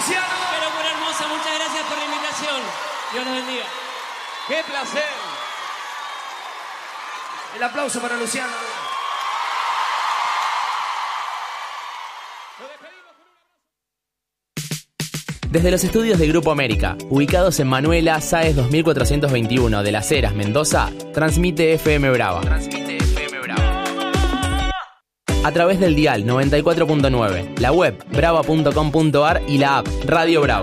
Luciano. Pero por hermosa, muchas gracias por la invitación. Dios los bendiga. ¡Qué placer! El aplauso para Luciano. Desde los estudios de Grupo América, ubicados en Manuela Sáez 2421 de Las Heras, Mendoza, transmite FM Brava. A través del dial 94.9, la web brava.com.ar y la app Radio Brava.